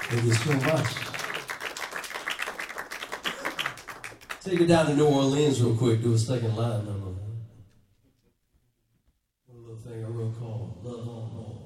Thank you so much. Take it down to New Orleans real quick. Do a second line number. A little thing I wrote called Love on Hold.